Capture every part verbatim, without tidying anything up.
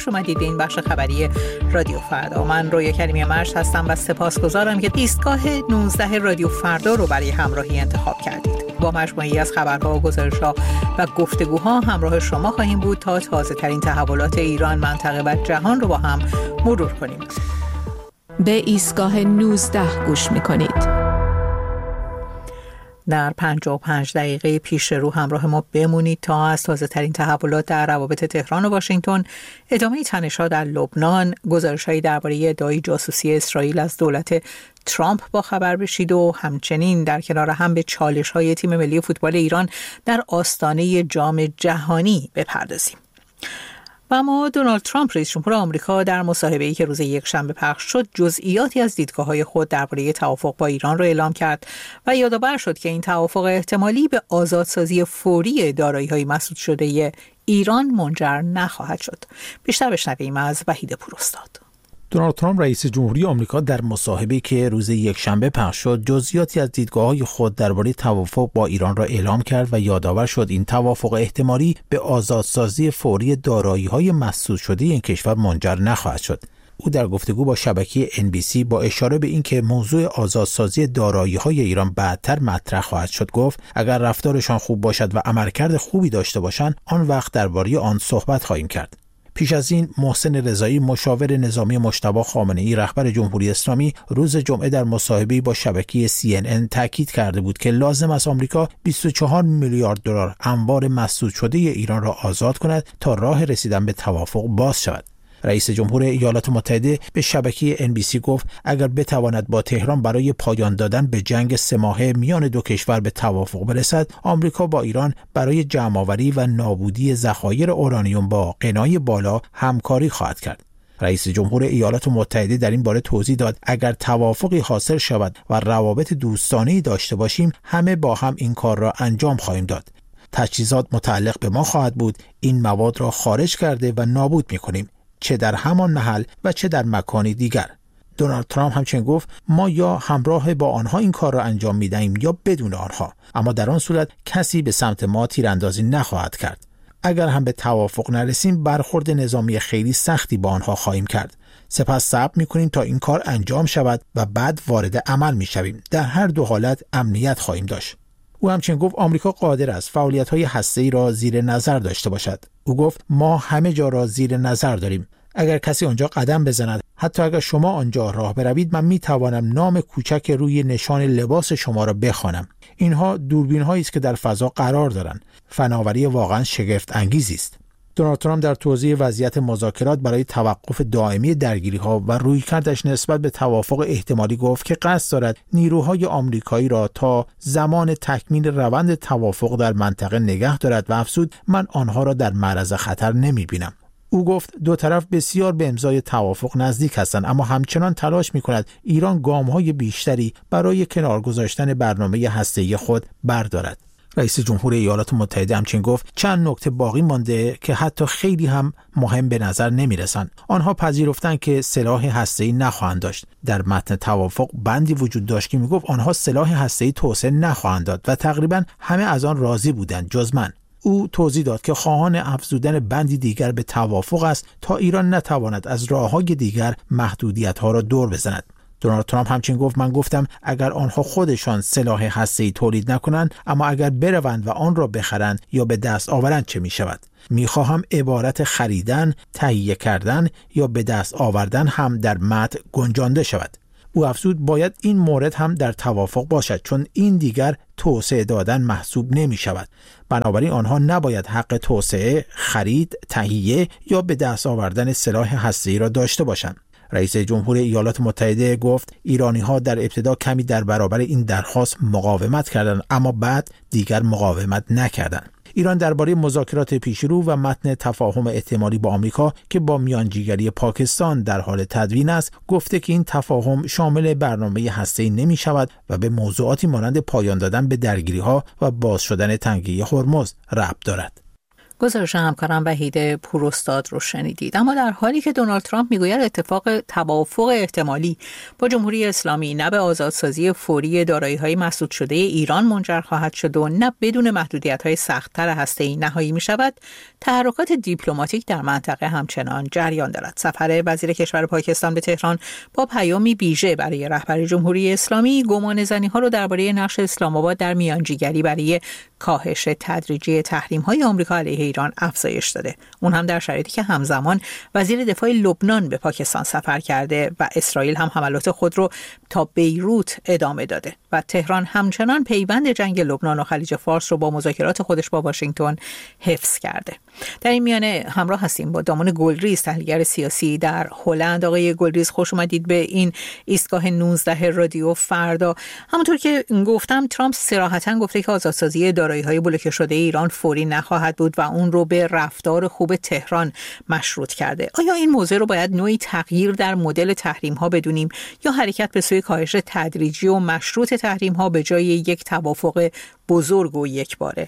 خوش اومدید به این بخش خبری رادیو فردا. من رویا کریمی مرش هستم و سپاسگزارم که ایستگاه نوزده رادیو فردا رو برای همراهی انتخاب کردید. با مجموعه‌ای از خبرها و گزارش‌ها و گفتگوها همراه شما خواهیم بود تا تازه‌ترین تحولات ایران، منطقه و جهان رو با هم مرور کنیم. به ایستگاه نوزده گوش می‌کنید. در پنجاه و پنج دقیقه پیش رو همراه ما بمونید تا از تازه ترین تحولات در روابط تهران و واشنگتن، ادامه تنش‌ها در لبنان، گزارش‌هایی درباره ادعای جاسوسی اسرائیل از دولت ترامپ با خبر بشید و همچنین در کنار هم به چالش‌های تیم ملی فوتبال ایران در آستانه جام جهانی بپردازیم. و اما دونالد ترامپ رئیس جمهور آمریکا در مصاحبه‌ای که روز یکشنبه پخش شد جزئیاتی از دیدگاه‌های خود درباره توافق با ایران را اعلام کرد و یادآور شد که این توافق احتمالی به آزادسازی فوری دارایی‌های مسدود شده ایران منجر نخواهد شد. بیشتر بشنویم از وحید پوراستاد. دونالد ترامپ رئیس جمهوری آمریکا در مصاحبه‌ای که روز یکشنبه پخش شد جزئیاتی از دیدگاه‌های خود درباره توافق با ایران را اعلام کرد و یادآور شد این توافق احتمالی به آزادسازی فوری دارایی‌های مسدود شده این کشور منجر نخواهد شد. او در گفتگو با شبکه ان بی سی با اشاره به اینکه موضوع آزادسازی دارایی‌های ایران بعدتر مطرح خواهد شد گفت اگر رفتارشان خوب باشد و عملکرد خوبی داشته باشند آن وقت درباره آن صحبت خواهیم کرد. پیش از این محسن رضایی مشاور نظامی مجتبی خامنه‌ای رهبر جمهوری اسلامی روز جمعه در مصاحبه‌ای با شبکه سی ان ان تاکید کرده بود که لازم است آمریکا بیست و چهار میلیارد دلار انبار مسدود شده ایران را آزاد کند تا راه رسیدن به توافق باز شود. رئیس جمهور ایالات متحده به شبکه ان بی سی گفت اگر بتواند با تهران برای پایان دادن به جنگ سه ماهه میان دو کشور به توافق برسد، آمریکا با ایران برای جمع‌آوری و نابودی ذخایر اورانیوم با غنای بالا همکاری خواهد کرد. رئیس جمهور ایالات متحده در این باره توضیح داد اگر توافقی حاصل شود و روابط دوستانه‌ای داشته باشیم همه با هم این کار را انجام خواهیم داد. تجهیزات متعلق به ما خواهد بود، این مواد را خارج کرده و نابود می‌کنیم، چه در همان محل و چه در مکانی دیگر. دونالد ترامپ همچنین گفت ما یا همراه با آنها این کار را انجام می‌دهیم یا بدون آنها، اما در آن صورت کسی به سمت ما تیراندازی نخواهد کرد. اگر هم به توافق نرسیم برخورد نظامی خیلی سختی با آنها خواهیم کرد. سپس صبر می‌کنیم تا این کار انجام شود و بعد وارد عمل می‌شویم. در هر دو حالت امنیت خواهیم داشت. او همچنین گفت آمریکا قادر است فعالیت‌های هسته‌ای را زیر نظر داشته باشد. او گفت ما همه جا را زیر نظر داریم. اگر کسی آنجا قدم بزند، حتی اگر شما آنجا راه بروید، من می‌توانم نام کوچک روی نشان لباس شما را بخوانم. اینها دوربین‌هایی است که در فضا قرار دارند. فناوری واقعا شگفت انگیزی است. دونالد ترامپ در توضیح وضعیت مذاکرات برای توقف دائمی درگیری‌ها و رویکردش نسبت به توافق احتمالی گفت که قصد دارد نیروهای آمریکایی را تا زمان تکمیل روند توافق در منطقه نگه دارد و افزود من آنها را در معرض خطر نمی‌بینم. او گفت دو طرف بسیار به امضای توافق نزدیک هستند اما همچنان تلاش می‌کند ایران گام‌های بیشتری برای کنار گذاشتن برنامه هسته‌ای خود بردارد. رئیس جمهور ایالات متحده همچنین گفت چند نکته باقی مانده که حتی خیلی هم مهم به نظر نمی‌رسند. آنها پذیرفتند که سلاح هسته‌ای نخواهند داشت. در متن توافق بندی وجود داشت که می‌گفت آنها سلاح هسته‌ای توسعه نخواهند داد و تقریباً همه از آن راضی بودند جز من. او توضیح داد که خواهان افزودن بندی دیگر به توافق است تا ایران نتواند از راه‌های دیگر محدودیت‌ها را دور بزند. دونالد ترامپ همچنین گفت من گفتم اگر آنها خودشان سلاح هسته‌ای تولید نکنند اما اگر بروند و آن را بخرند یا به دست آورند چه می‌شود؟ می‌خواهم عبارت خریدن، تهیه کردن یا به دست آوردن هم در متن گنجانده شود. او افزود باید این مورد هم در توافق باشد چون این دیگر توسعه دادن محسوب نمی شود. بنابراین آنها نباید حق توسعه، خرید، تهیه یا به دست آوردن سلاح هسته‌ای را داشته باشند. رئیس جمهور ایالات متحده گفت ایرانی‌ها در ابتدا کمی در برابر این درخواست مقاومت کردند اما بعد دیگر مقاومت نکردند. ایران درباره مذاکرات پیشرو و متن تفاهم احتمالی با آمریکا که با میانجیگری پاکستان در حال تدوین است گفته که این تفاهم شامل برنامه هسته‌ای نمی شود و به موضوعاتی مانند پایان دادن به درگیری‌ها و باز شدن تنگه هرمز ربط دارد. گزارش همکارم وحید پوراستاد رو شنیدید. اما در حالی که دونالد ترامپ میگوید اتفاق توافق احتمالی با جمهوری اسلامی نه به آزادسازی فوری دارایی‌های مسدود شده ایران منجر خواهد شد و نه بدون محدودیت‌های سخت‌تر هسته‌ای نهایی می‌شود، تحرکات دیپلماتیک در منطقه همچنان جریان دارد. سفر وزیر کشور پاکستان به تهران با پیامی ویژه برای رهبر جمهوری اسلامی گمانه‌زنی‌ها رو درباره نقش اسلام آباد در میانجیگری برای کاهش تدریجی تحریم‌های آمریکا علیه ایران افزایش داده. اون هم در شرایطی که همزمان وزیر دفاع لبنان به پاکستان سفر کرده و اسرائیل هم حملات خود رو تا بیروت ادامه داده و تهران همچنان پیوند جنگ لبنان و خلیج فارس رو با مذاکرات خودش با واشنگتن حفظ کرده. در این میانه همراه هستیم با دامان گلریز، تحلیلگر سیاسی در هلند. آقای گلریز، خوش اومدید به این ایستگاه نوزده رادیو فردا. همونطور که گفتم، ترامپ صراحتاً گفته که آزادسازی دارایی‌های بلوکه شده ایران فوری نخواهد بود و اون رو به رفتار خوب تهران مشروط کرده. آیا این موضوع رو باید نوعی تغییر در مدل تحریم‌ها بدونیم یا حرکت به سوی کاهش تدریجی و مشروط تحریم‌ها به جای یک توافق بزرگ و یکباره؟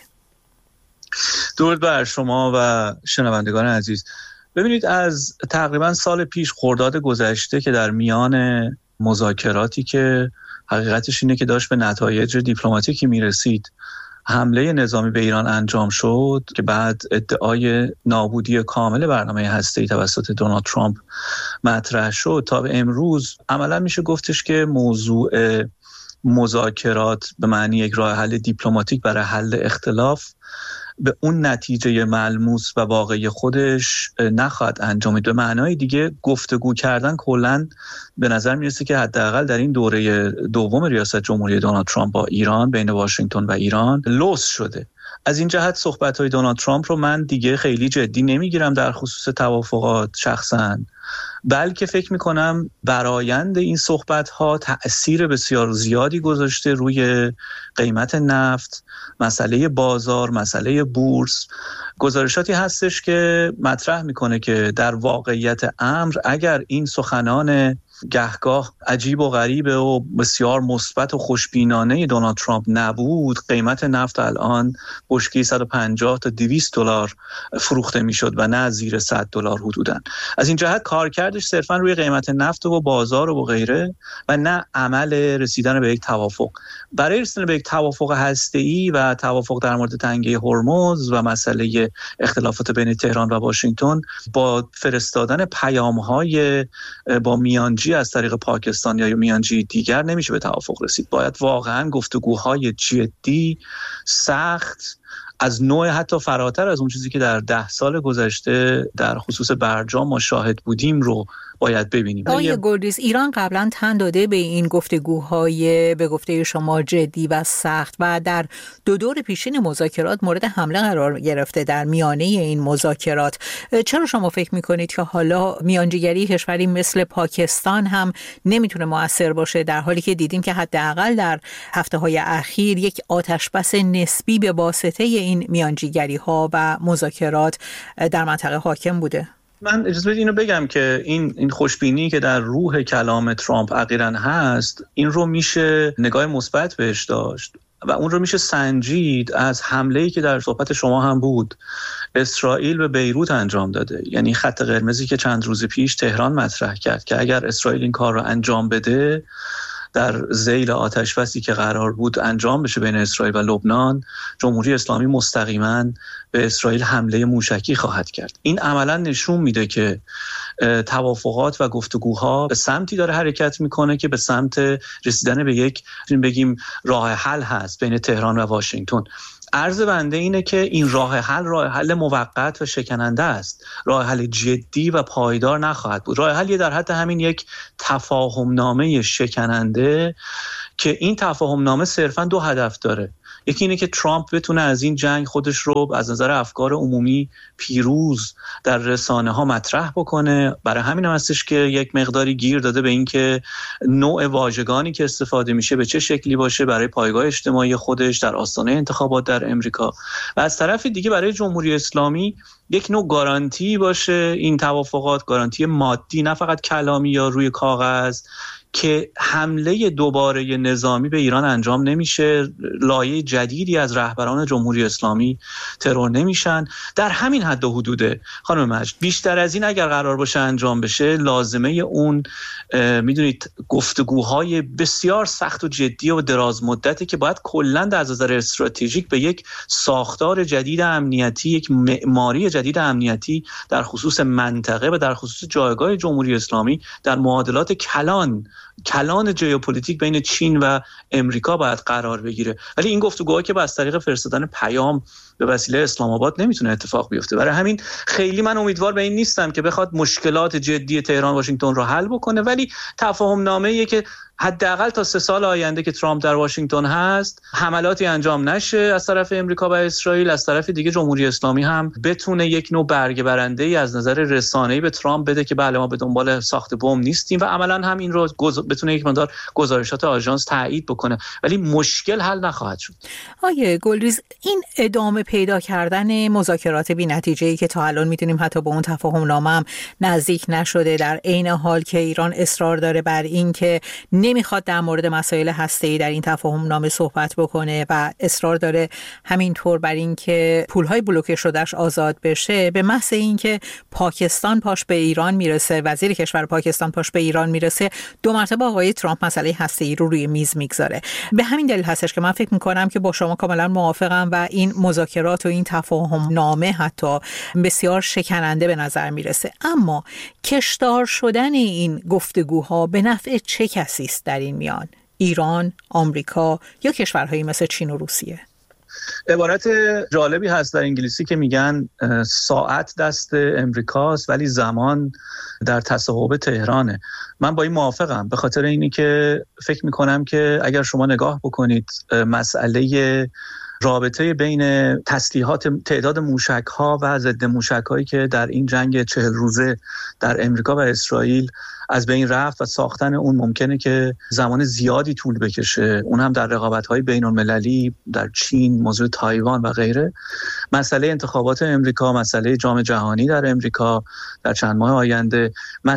درود بر شما و شنوندگان عزیز. ببینید، از تقریبا سال پیش خرداد گذشته که در میان مذاکراتی که حقیقتش اینه که داشت به نتایج دیپلماتیکی میرسید، حمله نظامی به ایران انجام شد که بعد ادعای نابودی کامل برنامه هسته‌ای توسط دونالد ترامپ مطرح شد، تا به امروز عملا میشه گفتش که موضوع مذاکرات به معنی یک راه حل دیپلماتیک برای حل اختلاف به اون نتیجه ملموس و واقعی خودش نخواهد انجامید. به معنای دیگه گفتگو کردن کلاً به نظر میرسه که حداقل در این دوره دوم ریاست جمهوری دونالد ترامپ با ایران، بین واشنگتن و ایران، لوس شده. از این جهت صحبت‌های دونالد ترامپ رو من دیگه خیلی جدی نمیگیرم در خصوص توافقات شخصاً، بلکه فکر میکنم برآیند این صحبت‌ها تأثیر بسیار زیادی گذاشته روی قیمت نفت، مسئله بازار، مسئله بورس. گزارشاتی هستش که مطرح میکنه که در واقعیت امر اگر این سخنان گهگاه عجیب و غریبه و بسیار مثبت و خوشبینانه دونالد ترامپ نبود، قیمت نفت الان بشکه صد و پنجاه تا دویست دلار فروخته میشد و نه زیر صد دلار حدوداً. از این جهت کارکردش صرفاً روی قیمت نفت و بازار و غیره و نه عمل رسیدن به یک توافق. برای رسیدن به یک توافق هسته‌ای و توافق در مورد تنگه هرمز و مسئله اختلافات بین تهران و واشنگتن، با فرستادن پیام‌های با میانجی از طریق پاکستان یا میانجی دیگر نمیشه به توافق رسید. باید واقعاً گفتگوهای جدی، سخت، از نوع حتی فراتر از اون چیزی که در ده سال گذشته در خصوص برجام ما شاهد بودیم رو باید ببینیم. آقای گلریز، ایران قبلا تن داده به این گفتگوهای به گفته شما جدی و سخت و در دو دور پیشین مذاکرات مورد حمله قرار گرفته در میانه این مذاکرات. چرا شما فکر میکنید که حالا میانجیگری کشوری مثل پاکستان هم نمیتونه مؤثر باشه، در حالی که دیدیم که حداقل در هفته‌های اخیر یک آتشبس نسبی به واسطه این میانجیگری ها و مذاکرات در منطقه حاکم بوده؟ من اجازه بدید اینو بگم که این این خوشبینی که در روح کلام ترامپ اخیراً هست، این رو میشه نگاه مثبت بهش داشت و اون رو میشه سنجید از حمله‌ای که در صحبت شما هم بود اسرائیل به بیروت انجام داده. یعنی خط قرمزی که چند روز پیش تهران مطرح کرد که اگر اسرائیل این کار رو انجام بده، در ذیل آتشبسی که قرار بود انجام بشه بین اسرائیل و لبنان، جمهوری اسلامی مستقیما به اسرائیل حمله موشکی خواهد کرد. این عملا نشون میده که توافقات و گفتگوها به سمتی داره حرکت میکنه که به سمت رسیدن به یک بگیم راه حل هست بین تهران و واشنگتن. عرض بنده اینه که این راه حل راه حل موقت و شکننده است. راه حل جدی و پایدار نخواهد بود. راه حل در حد همین یک تفاهم نامه شکننده که این تفاهم نامه صرفاً دو هدف داره. یکی اینه که ترامپ بتونه از این جنگ خودش رو از نظر افکار عمومی پیروز در رسانه ها مطرح بکنه. برای همین هم هستش که یک مقداری گیر داده به این که نوع واژگانی که استفاده میشه به چه شکلی باشه برای پایگاه اجتماعی خودش در آستانه انتخابات در امریکا. و از طرف دیگه برای جمهوری اسلامی یک نوع گارانتی باشه، این توافقات گارانتی مادی، نه فقط کلامی یا روی کاغذ، که حمله دوباره نظامی به ایران انجام نمیشه، لایه جدیدی از رهبران جمهوری اسلامی ترور نمیشن. در همین حد و حدوده خانم مجد. بیشتر از این اگر قرار باشه انجام بشه، لازمه اون میدونید گفتگوهای بسیار سخت و جدی و دراز مدتی که باید کلا در نظر استراتژیک به یک ساختار جدید امنیتی، یک معماری جدید امنیتی در خصوص منطقه و در خصوص جایگاه جمهوری اسلامی در معادلات کلان کلان ژئوپلیتیک بین چین و امریکا باید قرار بگیره. ولی این گفتگوها که با از طریق فرستادن پیام به وسیله اسلام آباد نمیتونه اتفاق بیفته. برای همین خیلی من امیدوار به این نیستم که بخواد مشکلات جدی تهران واشنگتن رو حل بکنه، ولی تفاهم نامه‌ایه که حداقل تا سه سال آینده که ترامپ در واشنگتن هست حملاتی انجام نشه از طرف امریکا و اسرائیل، از طرف دیگه جمهوری اسلامی هم بتونه یک نوع برگه برنده‌ای از نظر رسانه‌ای به ترامپ بده که بله ما به دنبال ساخت بمب نیستیم و عملاً هم این رو گز... بتونه یک مقدار گزارشات آژانس تایید بکنه، ولی مشکل حل نخواهد شد. آیه گلریز، این ادامه پیدا کردن مذاکرات بی‌نتیجه‌ای که تا الان می‌دونیم حتی به اون تفاهم نامه هم نزدیک نشده، در عین حال که ایران اصرار داره بر این که نمیخواد در مورد مسائل هسته‌ای در این تفاهم نامه صحبت بکنه و اصرار داره همینطور بر این که پولهای بلوکه شدهش آزاد بشه، به محض این که پاکستان پاش به ایران میرسه، وزیر کشور پاکستان پاش به ایران میرسه، دو مرتبه آقای ترامپ مسئله هسته‌ای رو روی میز میگذاره. به همین دلیل هستش که من فکر میکنم که با شما کاملا موافقم و این مذاکرات و این تفاهم نامه حتی بسیار شکننده به نظر میرسه. اما کشدار شدن این گفتگوها به نفع چه کسی است در این میان؟ ایران، آمریکا یا کشورهایی مثل چین و روسیه؟ عبارت جالبی هست در انگلیسی که میگن ساعت دست امریکاست ولی زمان در تصاحب تهرانه. من با این موافقم، به خاطر اینی که فکر میکنم که اگر شما نگاه بکنید مسئله رابطه بین تسلیحات تعداد موشک‌ها و ضد موشک‌هایی که در این جنگ چهل روزه در امریکا و اسرائیل از بین رفت و ساختن اون ممکنه که زمان زیادی طول بکشه، اون هم در رقابت‌های بین‌المللی در چین، موضوع تایوان و غیره. مسئله انتخابات امریکا، مسئله جام جهانی در امریکا در چند ماه آینده،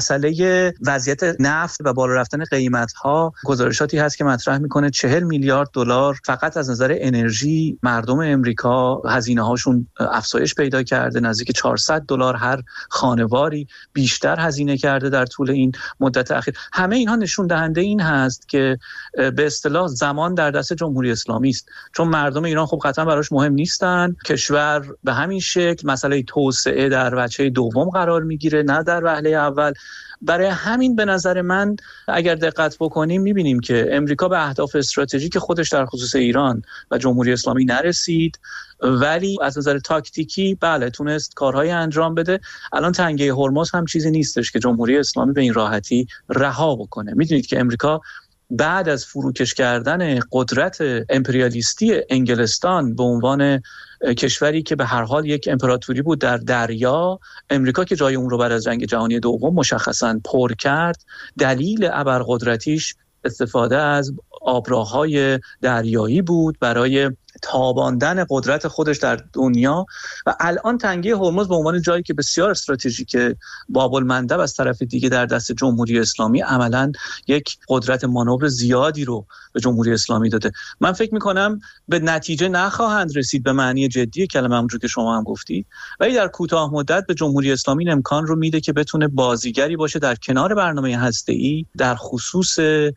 مسئله وضعیت نفت و بالا رفتن قیمت‌ها. گزارشاتی هست که مطرح می‌کنه چهل میلیارد دلار فقط از نظر انرژی مردم امریکا هزینه‌هاشون افزایش پیدا کرده، نزدیک چهارصد دلار هر خانواری بیشتر هزینه کرده در طول این مدت اخیر. همه اینها نشون دهنده این هست که به اصطلاح زمان در دست جمهوری اسلامی است، چون مردم ایران خب قطعا براش مهم نیستن، کشور به همین شکل مسئله توسعه در وجه دوم قرار میگیره نه در وهله اول. برای همین به نظر من اگر دقت بکنیم میبینیم که امریکا به اهداف استراتژیک خودش در خصوص ایران و جمهوری اسلامی نرسید، ولی از نظر تاکتیکی بله تونست کارهای انجام بده. الان تنگه هرمز هم چیزی نیستش که جمهوری اسلامی به این راحتی رها بکنه. میدونید که امریکا بعد از فروکش کردن قدرت امپریالیستی انگلستان به عنوان کشوری که به هر حال یک امپراتوری بود در دریا، امریکا که جای اون رو بعد از جنگ جهانی دوم مشخصاً پر کرد، دلیل ابرقدرتیش استفاده از آبراهای دریایی بود برای تاباندن قدرت خودش در دنیا. و الان تنگه هرمز به عنوان جایی که بسیار استراتژیک باب المندب از طرف دیگه در دست جمهوری اسلامی عملاً یک قدرت مانور زیادی رو به جمهوری اسلامی داده. من فکر میکنم به نتیجه نخواهند رسید به معنی جدی کلمه، همونجور که شما هم گفتید، ولی در کوتاه مدت به جمهوری اسلامی این امکان رو میده که بتونه بازیگری باشه در کنار برنامه هسته‌ای در خصوص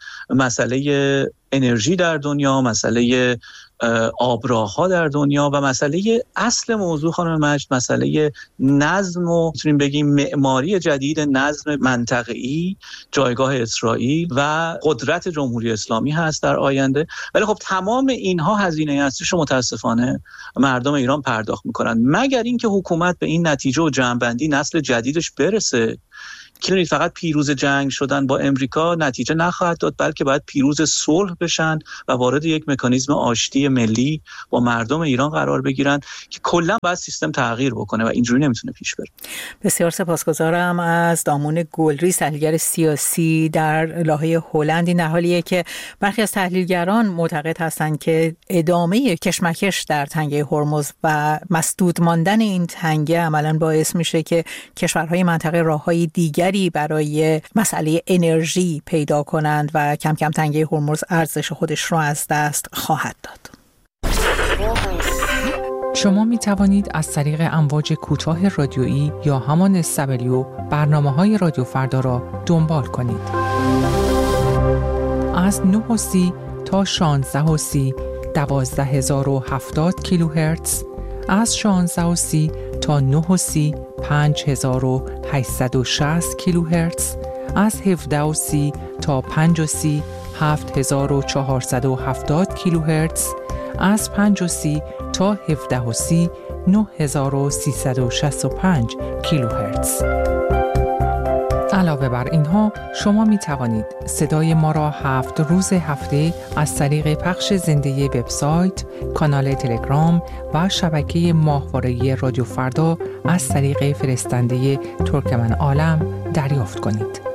مسئله انرژی در دنیا، مسئله آبراها در دنیا و مسئله اصل موضوع خانم مجد، مسئله نظم و میتونیم بگیم معماری جدید نظم منطقه‌ای، جایگاه اسرائیل و قدرت جمهوری اسلامی هست در آینده. ولی خب تمام اینها هزینه اصلیش متاسفانه مردم ایران پرداخت میکنن، مگر اینکه حکومت به این نتیجه و جمع‌بندی نسل جدیدش برسه که فقط پیروز جنگ شدن با امریکا نتیجه نخواهد داد، بلکه باید پیروز صلح بشن و وارد یک مکانیزم آشتی ملی با مردم ایران قرار بگیرن که کلا باید سیستم تغییر بکنه و اینجوری نمیتونه پیش بره. بسیار سپاسگزارم از دامون گلریز، تحلیلگر سیاسی در لاهه هلند. این در حالیه که برخی از تحلیلگران معتقد هستند که ادامه کشمکش در تنگه هرمز و مسدود ماندن این تنگه عملاً باعث میشه که کشورهای منطقه راههای دیگری برای مسئله انرژی پیدا کنند و کم کم تنگه هرمز ارزش خودش را از دست خواهد داد. شما می توانید از طریق امواج کوتاه رادیویی یا همان اس دبلیو برنامه‌های رادیو فردا را دنبال کنید. از نه و سی تا شانزده و سی دوازده هزار و هفتاد کیلوهرتز، از شانزده و سی تا نه و سی پنج هزار و هشتصد و شصت کیلوهرتز، از هفده و سی تا پنج و سی هفت هزار و چهارصد و هفتاد کیلوهرتز، از پنج و سی تا هفده و سی نه هزار و سیصد و شصت و پنج کیلوهرتز. علاوه بر اینها شما می توانید صدای ما را هفت روز هفته از طریق پخش زنده وبسایت، کانال تلگرام و شبکه ماهواره‌ای رادیو فردا از طریق فرستنده ترکمن عالم دریافت کنید.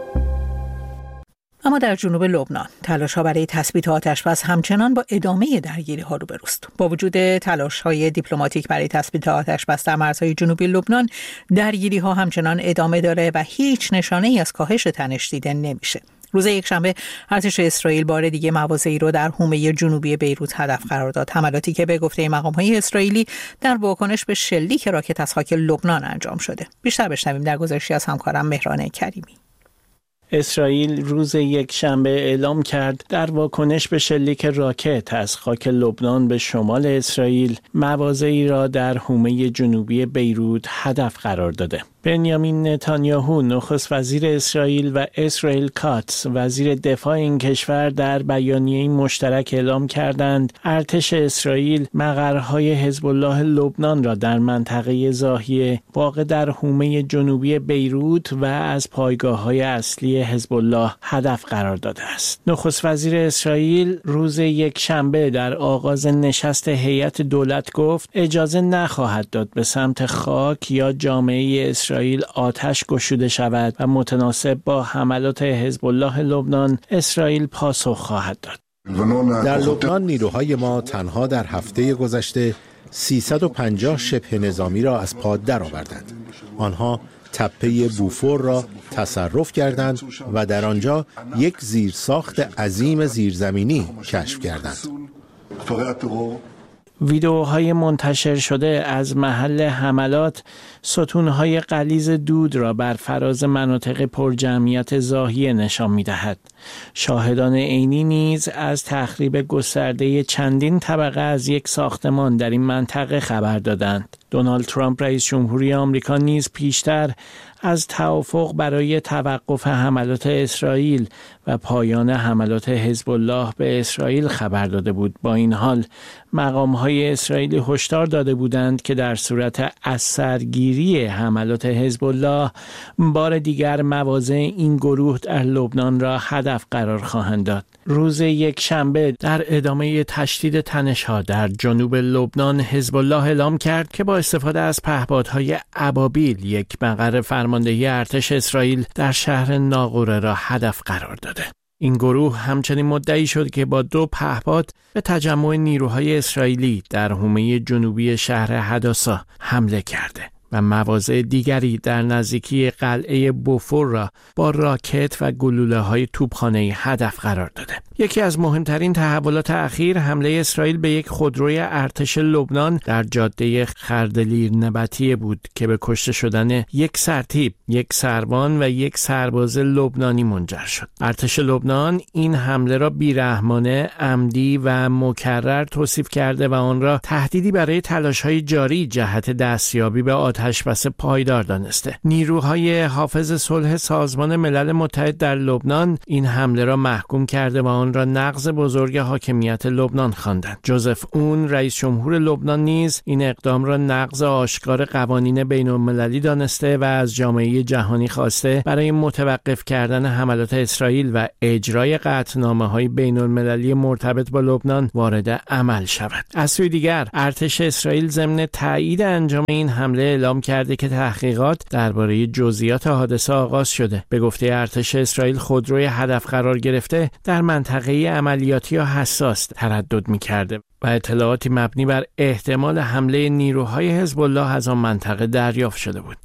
اما در جنوب لبنان تلاش‌ها برای تثبیت آتش‌بس همچنان با ادامه درگیری‌ها روبروست. با وجود تلاش‌های دیپلماتیک برای تثبیت آتش‌بس در مرزهای جنوبی لبنان، درگیری‌ها همچنان ادامه داره و هیچ نشانه‌ای از کاهش تنش دیده نمیشه. روز یکشنبه ارتش اسرائیل بار دیگه مواضعی رو در حومه جنوبی بیروت هدف قرار داد. حملاتی که به گفته مقام‌های اسرائیلی در واکنش به شلیک راکت از خاک لبنان انجام شده. بیشتر بشنویم در گزارشی از همکارم مهران کریمی. اسرائیل روز یکشنبه اعلام کرد در واکنش به شلیک راکت از خاک لبنان به شمال اسرائیل مواضعی را در حومه جنوبی بیروت هدف قرار داده. بنیامین نتانیاهو نخست وزیر اسرائیل و اسرائیل کاتس وزیر دفاع این کشور در بیانیه‌ای مشترک اعلام کردند ارتش اسرائیل مقرهای حزب الله لبنان را در منطقه زاهیه واقع در حومه جنوبی بیروت و از پایگاه‌های اصلی حزب الله هدف قرار داده است. نخست وزیر اسرائیل روز یکشنبه در آغاز نشست هیئت دولت گفت اجازه نخواهد داد به سمت خاک یا جامعه اسرائیل آتش گشوده شود و متناسب با حملات حزب الله لبنان اسرائیل پاسخ خواهد داد. در لبنان نیروهای ما تنها در هفته گذشته سیصد و پنجاه شبه نظامی را از پا درآوردند. آنها تپه بوفور را تصرف کردند و در آنجا یک زیرساخت عظیم زیرزمینی کشف کردند. ویدئوهای منتشر شده از محل حملات ستونهای غلیظ دود را بر فراز مناطق پرجمعیت زاهیه نشان می‌دهد. شاهدان عینی نیز از تخریب گسترده چندین طبقه از یک ساختمان در این منطقه خبر دادند. دونالد ترامپ رئیس جمهوری آمریکا نیز پیشتر از توافق برای توقف حملات اسرائیل و پایان حملات حزب الله به اسرائیل خبر داده بود. با این حال مقام‌های اسرائیلی هشدار داده بودند که در صورت اثرگیری حملات حزب الله بار دیگر مواضع این گروه در لبنان را هدف قرار خواهند داد. روز یکشنبه در ادامه تشدید تنش‌ها در جنوب لبنان حزب الله اعلام کرد که با استفاده از پهپادهای ابابیل یک مقر فرماندهی ارتش اسرائیل در شهر ناقوره را هدف قرار داده. این گروه همچنین مدعی شد که با دو پهپاد به تجمع نیروهای اسرائیلی در حومه جنوبی شهر حداسا حمله کرده و مواضع دیگری در نزدیکی قلعه بوفور را با راکت و گلوله‌های توپخانه‌ای هدف قرار داده. یکی از مهمترین تحولات اخیر حمله اسرائیل به یک خودروی ارتش لبنان در جاده خردلیر نبطیه بود که به کشته شدن یک سرتیپ، یک سربان و یک سرباز لبنانی منجر شد. ارتش لبنان این حمله را بیرحمانه، عمدی و مکرر توصیف کرده و آن را تهدیدی برای تلاش‌های جاری جهت دستیابی به آتشبس پایدار دانسته. نیروهای حافظ صلح سازمان ملل متحد در لبنان این حمله را محکوم کرده و آن را نقض بزرگ حاکمیت لبنان خواندند. جوزف اون رئیس جمهور لبنان نیز این اقدام را نقض آشکار قوانین بین‌المللی دانسته و از جامعه جهانی خواسته برای متوقف کردن حملات اسرائیل و اجرای قطعنامه‌های بین‌المللی مرتبط با لبنان وارد عمل شود. از سوی دیگر ارتش اسرائیل ضمن تایید انجام این حمله اعلام کرده که تحقیقات درباره جزئیات حادثه آغاز شده. به گفته ارتش اسرائیل خودروی هدف قرار گرفته در منطقه عملیاتی یا حساس تردد می‌کرده و اطلاعاتی مبنی بر احتمال حمله نیروهای حزب الله از آن منطقه دریافت شده بود.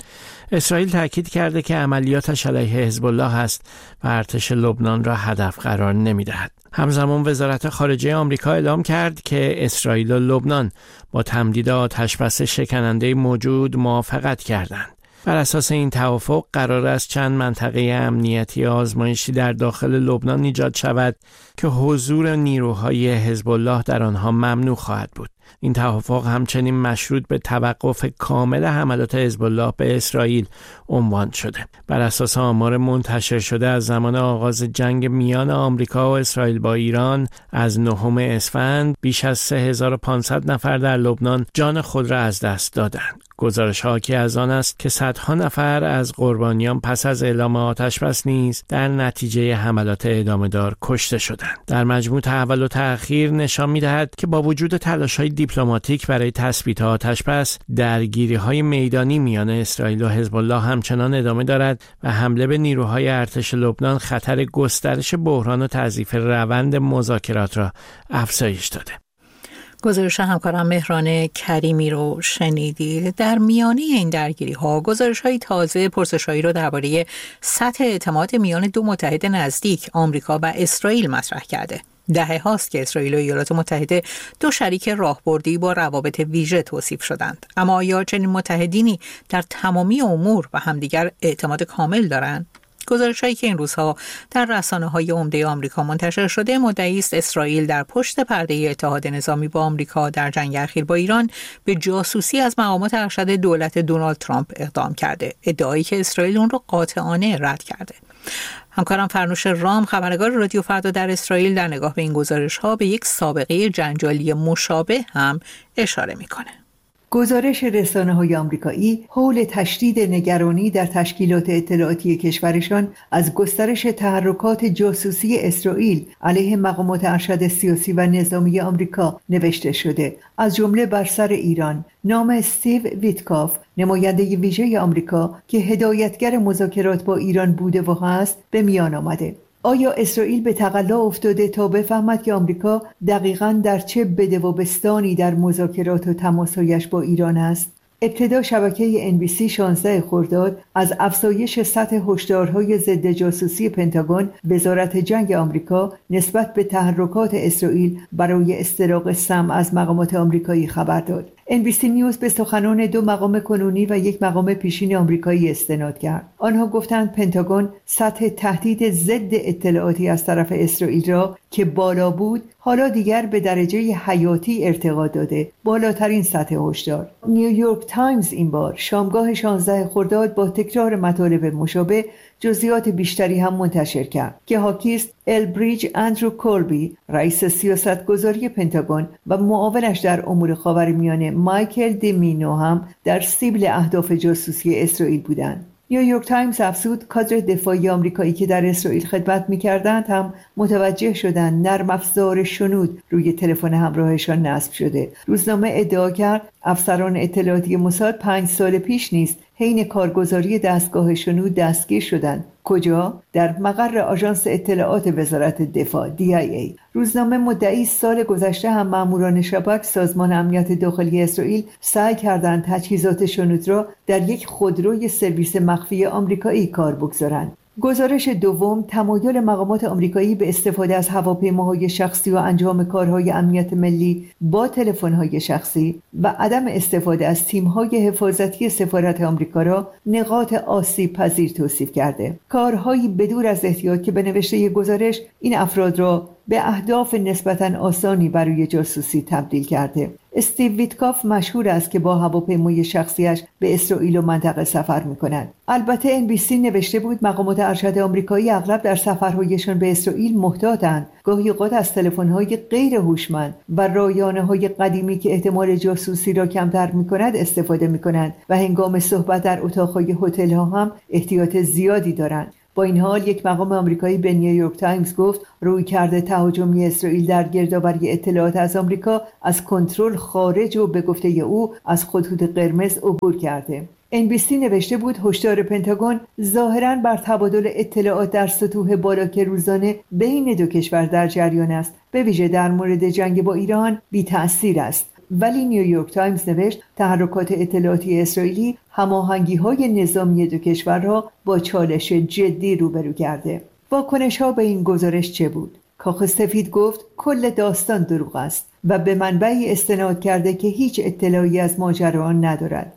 اسرائیل تاکید کرده که عملیاتش علیه حزب الله است و ارتش لبنان را هدف قرار نمی‌دهد. همزمان وزارت خارجه آمریکا اعلام کرد که اسرائیل و لبنان با تمدید آتشبس شکننده موجود موافقت کردند. بر اساس این توافق قرار است چند منطقه امنیتی آزمایشی در داخل لبنان ایجاد شود که حضور نیروهای حزب الله در آنها ممنوع خواهد بود. این توافق همچنین مشروط به توقف کامل حملات حزب الله به اسرائیل عنوان شده. بر اساس آمار منتشر شده از زمان آغاز جنگ میان آمریکا و اسرائیل با ایران از نهم اسفند بیش از سه هزار و پانصد نفر در لبنان جان خود را از دست دادند. گزارش حاکی از آن است که صدها نفر از قربانیان پس از اعلام آتشبس نیز در نتیجه حملات ادامه‌دار کشته شدند. در مجموع تحول و تأخیر نشان می‌دهد که با وجود تلاش‌های دیپلماتیک برای تثبیت آتشبس، درگیری‌های میدانی میان اسرائیل و حزب الله همچنان ادامه دارد و حمله به نیروهای ارتش لبنان خطر گسترش بحران و تضعیف روند مذاکرات را افزایش داده. گزارش همکارم مهران کریمی رو شنیدید. در میانه این درگیری ها گزارش های تازه پرسش‌هایی رو درباره سطح اعتماد میان دو متحد نزدیک آمریکا و اسرائیل مطرح کرده. دهه هاست که اسرائیل و ایالات متحده دو شریک راهبردی با روابط ویژه توصیف شدند. اما آیا چنین متحدینی در تمامی امور و همدیگر اعتماد کامل دارند؟ گزارش‌هایی که این روزها در رسانه‌های عمده آمریکا منتشر شده مدعی است اسرائیل در پشت پرده اتحاد نظامی با آمریکا در جنگ اخیر با ایران به جاسوسی از مقامات ارشد دولت دونالد ترامپ اقدام کرده، ادعایی که اسرائیل اون رو قاطعانه رد کرده. همکارم فرنوش رام خبرنگار رادیو فردا در اسرائیل در نگاه به این گزارش‌ها به یک سابقه جنجالی مشابه هم اشاره می‌کنه. گزارش رسانه‌های آمریکایی حول تشدید نگرانی در تشکیلات اطلاعاتی کشورشان از گسترش تحرکات جاسوسی اسرائیل علیه مقامات ارشد سیاسی و نظامی آمریکا نوشته شده، از جمله بر سر ایران. نام استیو ویتکاف، نماینده ویژه آمریکا که هدایتگر مذاکرات با ایران بوده و هست، به میان آمده. آیا اسرائیل به تقلا افتاده تا بفهمد که آمریکا دقیقاً در چه بده و بستانی در مذاکرات و تماسهایش با ایران است؟ ابتدا شبکه ان بی سی شانزده خرداد از افزایش سطح هشدارهای ضد جاسوسی پنتاگون وزارت جنگ آمریکا نسبت به تحرکات اسرائیل برای استراق سم از مقامات آمریکایی خبر داد. ان بی سی نیوز به سخنان دو مقام کنونی و یک مقام پیشین آمریکایی استناد کرد. آنها گفتند پنتاگون سطح تهدید ضد اطلاعاتی از طرف اسرائیل را که بالا بود حالا دیگر به درجه حیاتی ارتقا داده، بالاترین سطح هشدار. نیویورک تایمز این بار شامگاه شانزده خرداد با تکرار مطالب مشابه جزئیات بیشتری هم منتشر کرد که حاکیست البریج اندرو کولبی، رئیس سیاستگذاری پنتاگون و معاونش در امور خاورمیانه مایکل دیمینو هم در سیبل اهداف جاسوسی اسرائیل بودند. نیویورک تایمز افزود کادر دفاعی آمریکایی که در اسرائیل خدمت می‌کردند هم متوجه شدند نرم افزار شنود روی تلفن همراهشان نصب شده. روزنامه ادعا کرد افسران اطلاعاتی موساد پنج سال پیش نیست حین کارگزاری دستگاه شنود دستگیر شدند. کجا؟ در مقر آژانس اطلاعات وزارت دفاع دی آی ای. روزنامه مدعی سال گذشته هم ماموران شباک سازمان امنیت داخلی اسرائیل سعی کردند تجهیزات شنود را در یک خودروی سرویس مخفی آمریکایی کار بگذارند. گزارش دوم تمایل مقامات آمریکایی به استفاده از هواپیماهای شخصی و انجام کارهای امنیت ملی با تلفن‌های شخصی و عدم استفاده از تیم‌های حفاظتی سفارت آمریکا را نقاط آسیب پذیر توصیف کرده. کارهایی بدور از احتیاط که به نوشته گزارش این افراد را به اهداف نسبتاً آسانی برای جاسوسی تبدیل کرده. استیو ویتکاف مشهور است که با هواپیمای شخصیش به اسرائیل و منطقه سفر می‌کند. البته ان بی سی نوشته بود مقامات ارشد آمریکایی اغلب در سفرهایشان به اسرائیل محتاطند. گاهی اوقات از تلفن‌های غیر هوشمند و رایانه‌های قدیمی که احتمال جاسوسی را کمتر می‌کند استفاده می‌کنند و هنگام صحبت در اتاق‌های هتل‌ها هم احتیاط زیادی دارند. با این حال یک مقام آمریکایی به نیویورک تایمز گفت رویکرد تهاجمی اسرائیل در گردآوری اطلاعات از آمریکا از کنترل خارج و به گفته او از خطوط قرمز عبور کرده. ان بی سی نوشته بود هشدار پنتاگون ظاهراً بر تبادل اطلاعات در سطوح بالا که روزانه بین دو کشور در جریان است، به ویژه در مورد جنگ با ایران بی تأثیر است. ولی نیویورک تایمز نوشت تحرکات اطلاعاتی اسرائیلی هماهنگی‌های نظامی دو کشور را با چالش جدی روبرو کرده. واکنش‌ها به این گزارش چه بود؟ کاخ سفید گفت کل داستان دروغ است و به منبعی استناد کرده که هیچ اطلاعی از ماجرا ندارد.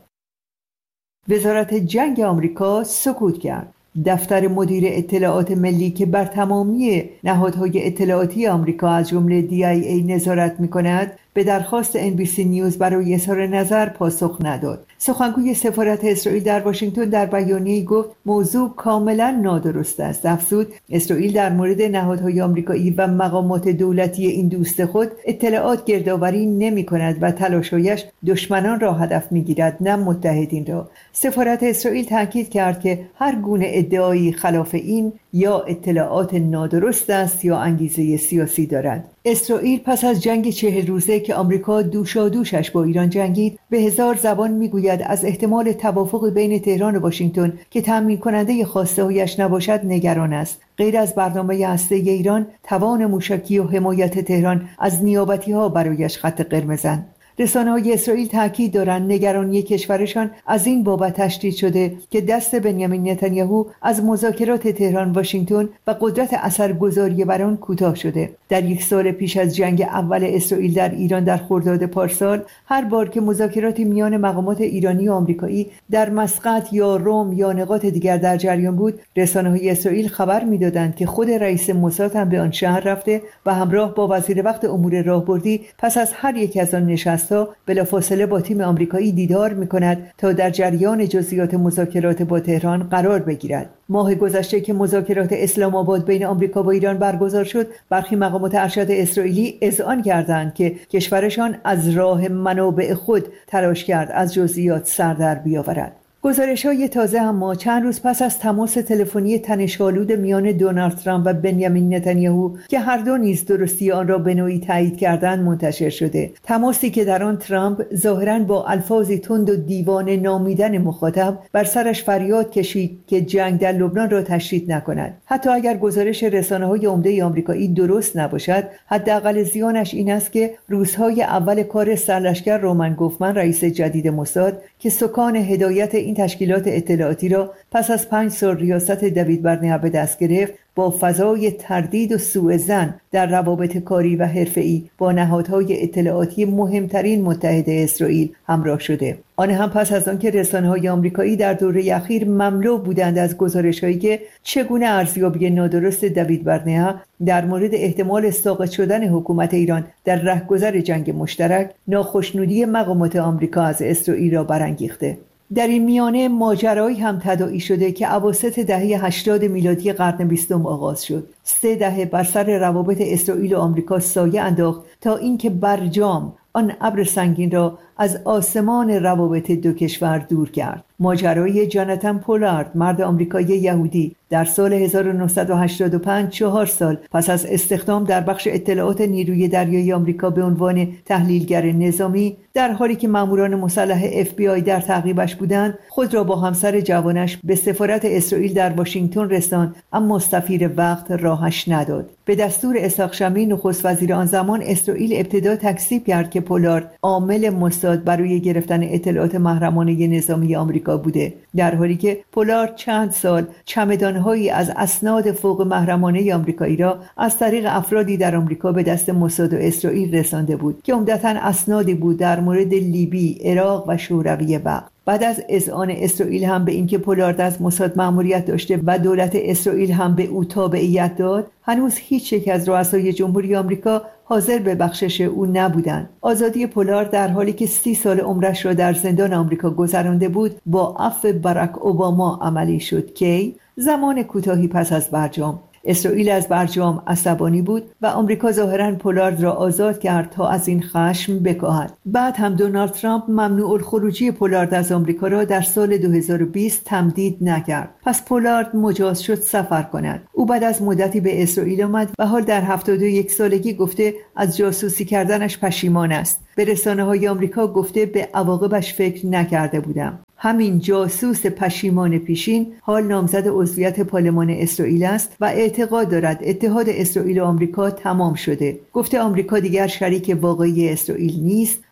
وزارت جنگ آمریکا سکوت کرد. دفتر مدیر اطلاعات ملی که بر تمامی نهادهای اطلاعاتی آمریکا از جمله دی آی ای نظارت می‌کند، به درخواست ان بی سی نیوز برای اظهار نظر پاسخ نداد. سخنگوی سفارت اسرائیل در واشنگتن در بیانیه‌ای گفت موضوع کاملا نادرست است. افزود اسرائیل در مورد نهادهای آمریکایی و مقامات دولتی این دوست خود اطلاعات گردآوری نمی‌کند و تلاش‌هایش دشمنان را هدف می‌گیرد نه متحدین را. سفارت اسرائیل تاکید کرد که هر گونه ادعایی خلاف این یا اطلاعات نادرست است یا انگیزه سیاسی دارد. اسرائیل پس از جنگ چهل روزه که آمریکا دوشادوشش با ایران جنگید به هزار زبان میگوید از احتمال توافق بین تهران و واشنگتن که تامین کننده خواسته‌هایش نباشد نگران است. غیر از برنامه هسته‌ای ایران، توان موشکی و حمایت تهران از نیابتی‌ها برایش خط قرمزند. رسانه‌های اسرائیل تاکید دارند نگرانی کشورشان از این بابت تشدید شده که دست بنیامین نتانیاهو از مذاکرات تهران واشنگتن و قدرت اثرگذاری بر آن کوتاه شده. در یک سال پیش از جنگ اول اسرائیل در ایران در خرداد پارسال، هر بار که مذاکرات میان مقامات ایرانی و آمریکایی در مسقط یا روم یا نقاط دیگر در جریان بود، رسانه‌های اسرائیل خبر می‌دادند که خود رئیس موساد هم به آن شهر رفته و همراه با وزیر وقت امور راهبردی پس از هر یک از آن نشست بلافاصله با تیم آمریکایی دیدار می‌کند تا در جریان جزئیات مذاکرات با تهران قرار بگیرد. ماه گذشته که مذاکرات اسلام آباد بین آمریکا و ایران برگزار شد، برخی مقامات ارشد اسرائیلی اذعان کردند که کشورشان از راه منابع خود تلاش کرد از جزئیات سر در بیاورد. گزارش‌های تازه اما چند روز پس از تماس تلفنی تنش‌آلود میان دونالد ترامپ و بنیامین نتانیاهو که هر دو نیز درستی آن را به نوعی تایید کردند منتشر شده. تماسی که در آن ترامپ ظاهراً با الفاظی تند و دیوانه نامیدن مخاطب بر سرش فریاد کشید که جنگ در لبنان را تشدید نکند. حتی اگر گزارش رسانه‌های عمده آمریکایی درست نباشد، حداقل زیانش این است که روزهای اول کار سرلشکر رومن گوفمن رئیس جدید موساد که سکان هدایت این تشکیلات اطلاعاتی را پس از پنج سال ریاست دوید برنیا به دست گرفت، با فضای تردید و سوء ظن در روابط کاری و حرفه‌ای با نهادهای اطلاعاتی مهمترین متحد اسرائیل همراه شده. آن هم پس از آن که رسانه‌های آمریکایی در دوره اخیر مملو بودند از گزارش‌هایی که چگونه ارزیابی نادرست دوید برنیا در مورد احتمال ساقط شدن حکومت ایران در رهگذر جنگ مشترک ناخشنودی مقامات آمریکا از اسرائیل را برانگیخته. در این میانه ماجرایی هم تداعی شده که اواسط دهه هشتاد میلادی قرن بیستم آغاز شد. سه دهه بر سر روابط اسرائیل و آمریکا سایه انداخت تا اینکه برجام آن ابر سنگین را از آسمان روابط دو کشور دور کرد. ماجرای جاناتان پولارد، مرد آمریکایی یهودی، در سال هزار و نهصد و هشتاد و پنج، چهار سال پس از استخدام در بخش اطلاعات نیروی دریایی آمریکا به عنوان تحلیلگر نظامی، در حالی که ماموران مسلح اف بی آی در تعقیبش بودند، خود را با همسر جوانش به سفارت اسرائیل در واشنگتن رساند، اما سفیر وقت راهش نداد. به دستور اسحاق شمری نخست وزیر آن زمان، اسرائیل ابتدا تکذیب کرد که پولارد عامل موساد برای گرفتن اطلاعات محرمانه نظامی آمریکا بوده، در حالی که پولارد چند سال چمدان‌هایی از اسناد فوق محرمانه آمریکایی را از طریق افرادی در آمریکا به دست موساد و اسرائیل رسانده بود که عمدتاً اسنادی بود در مورد لیبی، عراق و شوروی وقت. بعد از اذعان اسرائیل هم به اینکه پولارد از موساد مأموریت داشته و دولت اسرائیل هم به او تابعیت داد، هنوز هیچ یک از رؤسای جمهوری آمریکا حاضر به بخشش او نبودند. آزادی پولارد در حالی که سی سال عمرش را در زندان آمریکا گذرانده بود، با عفو باراک اوباما عملی شد که زمان کوتاهی پس از برجام. اسرائیل از برجام عصبانی بود و آمریکا ظاهراً پولارد را آزاد کرد تا از این خشم بکاهد. بعد هم دونالد ترامپ ممنوع الخروجی پولارد از آمریکا را در سال دو هزار و بیست تمدید نکرد. پس پولارد مجاز شد سفر کند. او بعد از مدتی به اسرائیل آمد و حال در هفتاد و یک سالگی گفته از جاسوسی کردنش پشیمان است. به رسانه‌های آمریکا گفته به عواقبش فکر نکرده بودم. همین جاسوس پشیمان پیشین حال نامزد عضویت پارلمان اسرائیل است و اعتقاد دارد اتحاد اسرائیل و آمریکا تمام شده. گفته آمریکا دیگر شریک واقعی اسرائیل نیست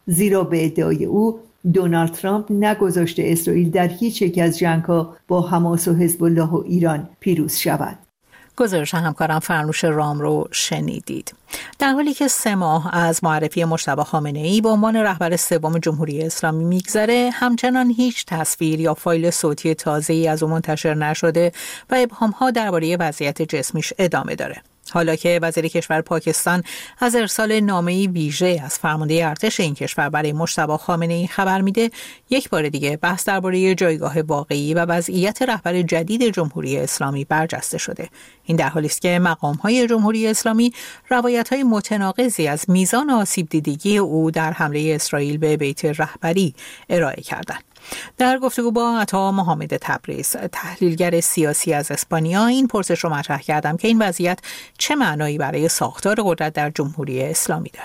زیرا به ادعای او دونالد ترامپ نگذاشته اسرائیل در هیچ یک از جنگ‌ها با حماس و حزب الله و ایران پیروز شود. گزارش همکارم فرنوش رام رو شنیدید. در حالی که سه ماه از معرفی مجتبی خامنه‌ای به عنوان رهبر سوم جمهوری اسلامی میگذره، همچنان هیچ تصویر یا فایل صوتی تازه‌ای از او منتشر نشده و ابهام‌ها درباره وضعیت جسمیش ادامه داره. حالا که وزیر کشور پاکستان از ارسال نامه‌ای ویژه از فرمانده ارتش این کشور برای مجتبی خامنه‌ای خبر میده، یک بار دیگه بحث درباره جایگاه واقعی و وضعیت رهبر جدید جمهوری اسلامی برجسته شده. این در حالی است که مقام‌های جمهوری اسلامی روایت‌های متناقضی از میزان آسیب دیدگی او در حمله اسرائیل به بیت رهبری ارائه کردند. در گفتگو با عطا محمد تبریز، تحلیلگر سیاسی از اسپانیا، این پرسش رو مطرح کردم که این وضعیت چه معنایی برای ساختار قدرت در جمهوری اسلامی داره.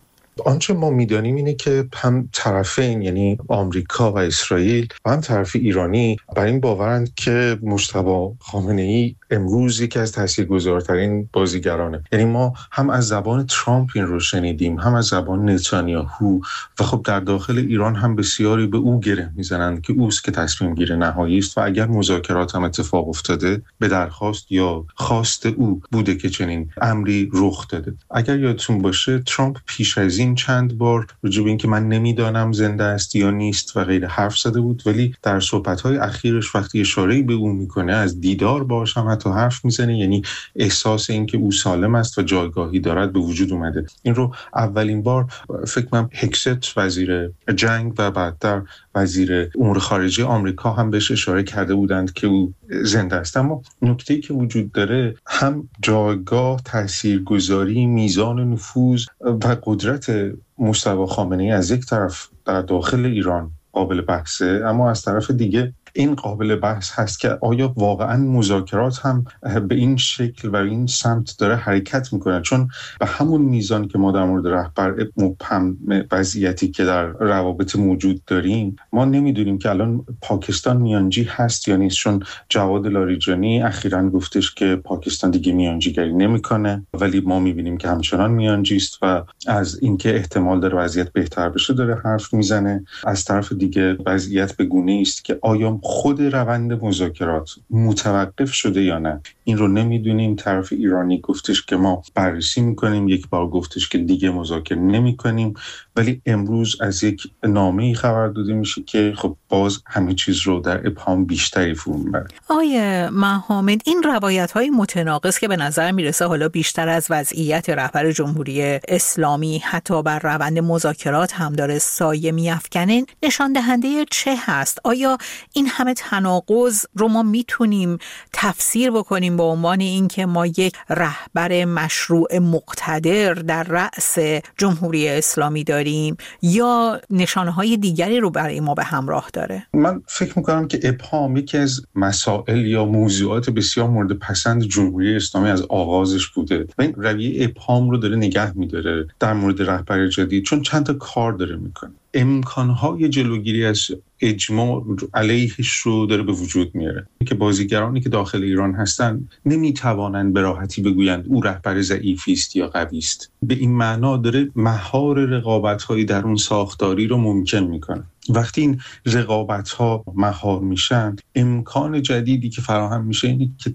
آنچه ما میدانیم اینه که هم طرفین، یعنی آمریکا و اسرائیل و هم طرف ایرانی، بر این باورند که مجتبی خامنه‌ای امروز یکی از تاثیرگذارترین بازیگرانه. یعنی ما هم از زبان ترامپ این رو شنیدیم، هم از زبان نتانیاهو، و خب در داخل ایران هم بسیاری به او گره میزنند که اوست که تصمیم گیره نهایی است و اگر مذاکرات هم اتفاق افتاده به درخواست یا خواست او بوده که چنین امری رخ داده. اگر یادتون باشه ترامپ پیش از این چند بار راجع به این که من نمیدانم زنده است یا نیست و غیره حرف زده بود، ولی در صحبت‌های اخیرش وقتی اشاره‌ای به او میکنه از دیدار باهاش هم حتی حرف میزنه، یعنی احساس این که او سالم است و جایگاهی دارد به وجود اومده. این رو اولین بار فکر کنم هکست وزیر جنگ و بعدتر وزیر امور خارجه آمریکا هم بهش اشاره کرده بودند که او زنده است. اما نکته‌ای که وجود داره هم جایگاه، تاثیرگذاری، میزان نفوذ و قدرت مجتبی خامنه‌ای از یک طرف در داخل ایران قابل بحثه، اما از طرف دیگه این قابل بحث هست که آیا واقعا مذاکرات هم به این شکل و این سمت داره حرکت میکنه، چون به همون میزان که ما در مورد رهبر مبهم وضعیتی که در روابط موجود داریم، ما نمیدونیم که الان پاکستان میانجی هست یا نیست، چون جواد لاریجانی اخیراً گفتش که پاکستان دیگه میانجیگری نمیکنه، ولی ما میبینیم که همچنان میانجی است و از اینکه احتمال داره وضعیت بهتر بشه داره حرف میزنه. از طرف دیگه وضعیت به گونه‌ای است که آیا خود روند مذاکرات متوقف شده یا نه، این رو نمیدونیم. طرف ایرانی گفتش که ما بررسی میکنیم، یک بار گفتش که دیگه مذاکره نمیکنیم، ولی امروز از یک نامه‌ای خبر داده میشه که خب باز همه چیز رو در ابهام بیشتری فرو میبره. آیه محمد، این روایت‌های متناقض که به نظر میرسه حالا بیشتر از وضعیت رهبر جمهوری اسلامی حتی بر روند مذاکرات هم داره سایه میافکنه، نشان دهنده چه هست؟ آیا این همه تناقض رو ما میتونیم تفسیر بکنیم به عنوان این که ما یک رهبر مشروع مقتدر در رأس جمهوری اسلامی داریم، یا نشانه‌های دیگری رو برای ما به همراه داره؟ من فکر میکنم که ابهام یکی از مسائل یا موضوعات بسیار مورد پسند جمهوری اسلامی از آغازش بوده و این رویه ابهام رو داره نگه میداره در مورد رهبر جدید، چون چند تا کار داره میکنه. امکانهای جلوگیری از اجماع علیهش رو داره به وجود میاره که بازیگرانی که داخل ایران هستن نمیتوانند به راحتی بگویند او رهبر ضعیفی است یا قوی است. به این معنا داره مهار رقابت‌های درون ساختاری رو ممکن میکنه. وقتی این رقابت‌ها مهار میشن، امکان جدیدی که فراهم میشه اینه که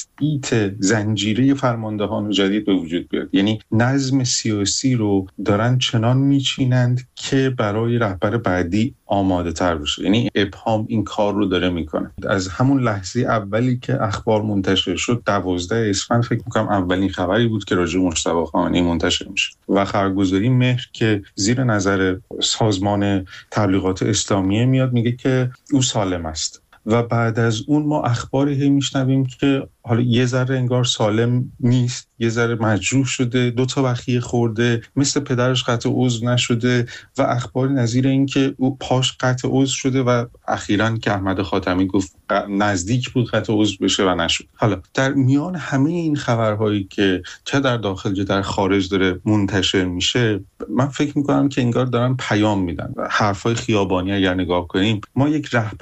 تثبیت زنجیره فرماندهان جدید به وجود بیاد. یعنی نظم سیاسی رو دارن چنان میچینند که برای رهبر بعدی آماده تر بشه. یعنی ابهام این کار رو داره میکنه. از همون لحظه اولی که اخبار منتشر شد، دوازده اسفند فکر میکنم اولین خبری بود که راجع به مجتبی خامنه‌ای منتشر میشه و خبرگزاری مهر که زیر نظر سازمان تبلیغات اسلامیه میاد میگه که او سالم است و بعد از اون ما اخباری میشنویم که حالا یه ذره انگار سالم نیست، یه ذره مجروح شده، دو تا بخیه خورده، مثل پدرش قطع عضو نشده و اخباری نظیر این که او پاش قطع عضو شده و اخیراً که احمد خاتمی گفت نزدیک بود قطع عضو بشه و نشد. حالا در میان همه این خبرهایی که چه در داخل چه در خارج داره منتشر میشه، من فکر میکنم که انگار دارن پیام میدن و حرفای خیابانی اگر نگاه کنیم، ما یک رهبر